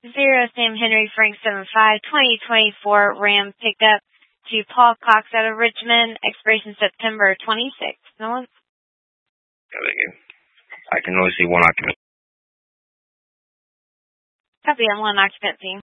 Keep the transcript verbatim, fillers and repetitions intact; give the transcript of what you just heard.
zero Sam Henry Frank seven five twenty twenty-four Ram pickup to Paul Cox out of Richmond, expiration September twenty-sixth. No one? I can only see one occupant. Copy on one occupancy.